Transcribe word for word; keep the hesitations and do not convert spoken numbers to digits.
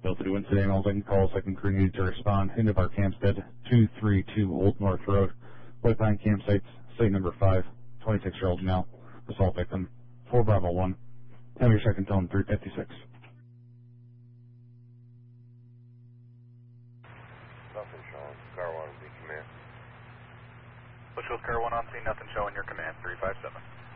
Bill to do incident holding call second crew needed to respond into our campstead two three two Old North Road. Both nine campsites, site number five, twenty-six year old male, assault victim, four Bravo one. Have your second tone three fifty-six. Nothing showing. Car one, be command. Bushwell Car one on scene, nothing showing your command, three five seven.